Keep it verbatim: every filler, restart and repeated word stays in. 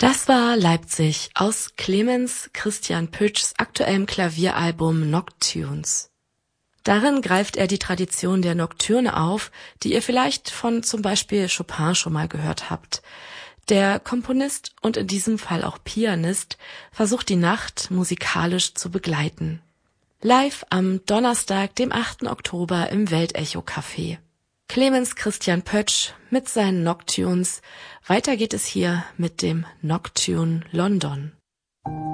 Das war Leipzig aus Clemens Christian Pütschs aktuellem Klavieralbum Noctunes. Darin greift er die Tradition der Nocturne auf, die ihr vielleicht von zum Beispiel Chopin schon mal gehört habt. Der Komponist und in diesem Fall auch Pianist versucht die Nacht musikalisch zu begleiten. Live am Donnerstag, dem achten Oktober im Weltecho-Café. Clemens Christian Pötsch mit seinen Noctunes. Weiter geht es hier mit dem Noctune London.